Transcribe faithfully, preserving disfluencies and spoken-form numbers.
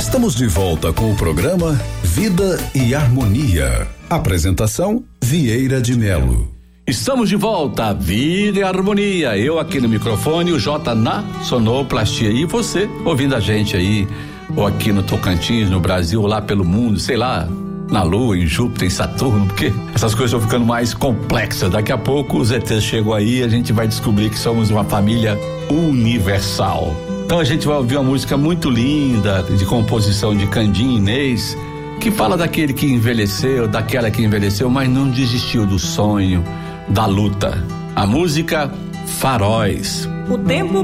Estamos de volta com o programa Vida e Harmonia. Apresentação Vieira de Melo. Estamos de volta, Vida e Harmonia. Eu aqui no microfone, o J na sonoplastia e você ouvindo a gente aí, ou aqui no Tocantins, no Brasil, ou lá pelo mundo, sei lá, na Lua, em Júpiter, em Saturno, porque essas coisas estão ficando mais complexas. Daqui a pouco os E Tês chegam aí e a gente vai descobrir que somos uma família universal. Então a gente vai ouvir uma música muito linda, de composição de Candinho Inês, que fala daquele que envelheceu, daquela que envelheceu, mas não desistiu do sonho, da luta. A música Faróis. O tempo